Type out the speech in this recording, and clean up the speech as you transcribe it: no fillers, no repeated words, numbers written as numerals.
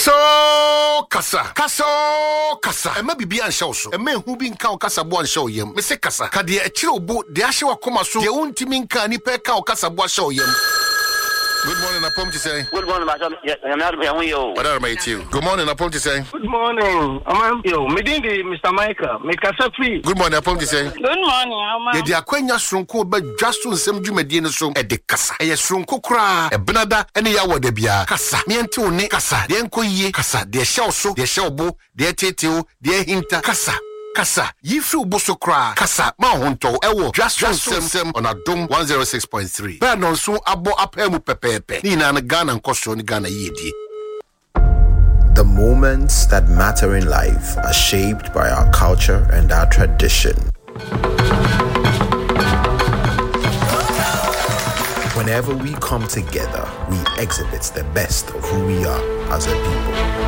Kasa. Ema bibi ansha so. Ema hu bi nka okasa bo ansha oyem. Me se kasa. Ka de akire obo de ahye wakoma so. De untimi nka ni pe ka okasa bo ansha oyem. Good morning, Apom to say. Good morning, Madam. What are you? Good morning, Apom to say. Good morning, Medindi, Mr. Michael. Make us free. Good morning, Apom to say. Good morning, Yedi akwanya sonko ba dwaso nsem dwumadi no so e de kasa. Eye sonko kra e benada ene ya wode bia. Kasa. Miente one kasa. De enkoyie kasa. De hye oso, de hye obo, de teteo, de hinta kasa. Kasa, yifri uboso kra. Kasa, ma honto, ewo. Just sem on Adom 106.3. Ba nonso abo apemu pepepe. Ni na Ghana nkoso ni Ghana yedi. The moments that matter in life are shaped by our culture and our tradition. Whenever we come together, we exhibit the best of who we are as a people.